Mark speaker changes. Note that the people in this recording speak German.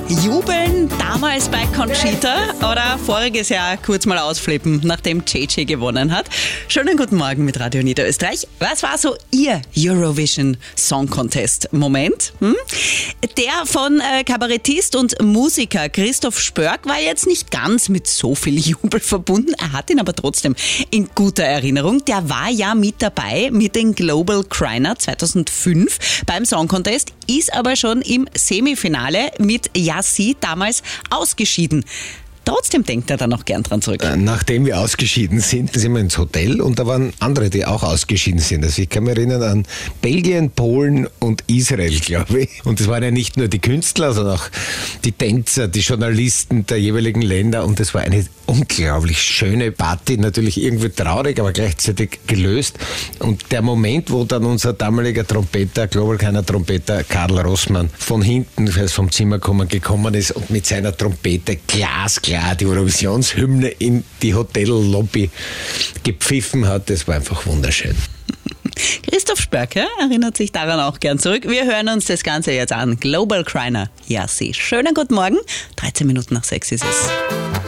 Speaker 1: Jubeln damals bei Conchita oder voriges Jahr kurz mal ausflippen, nachdem JJ gewonnen hat. Schönen guten Morgen mit Radio Niederösterreich. Was war so Ihr Eurovision Song Contest Moment? Der von Kabarettist und Musiker Christoph Spörk war jetzt nicht ganz mit so viel Jubel verbunden. Er hat ihn aber trotzdem in guter Erinnerung. Der war ja mit dabei mit den Global Criner 2005 beim Song Contest, ist aber schon im Semifinale mit Yassi damals ausgeschieden. Trotzdem denkt er da noch gern dran zurück.
Speaker 2: Nachdem wir ausgeschieden sind wir ins Hotel und da waren andere, die auch ausgeschieden sind. Also ich kann mich erinnern an Belgien, Polen und Israel, glaube ich. Und es waren ja nicht nur die Künstler, sondern auch die Tänzer, die Journalisten der jeweiligen Länder. Und es war eine unglaublich schöne Party, natürlich irgendwie traurig, aber gleichzeitig gelöst. Und der Moment, wo dann unser damaliger Trompeter, Global Criner Trompeter Karl Rossmann von hinten vom Zimmer gekommen ist und mit seiner Trompete glasklar die Eurovisionshymne in die Hotellobby gepfiffen hat, das war einfach wunderschön.
Speaker 1: Christoph Spörk erinnert sich daran auch gern zurück. Wir hören uns das Ganze jetzt an. Global Criner, Yassi. Schönen guten Morgen, 13 Minuten nach 6 ist es.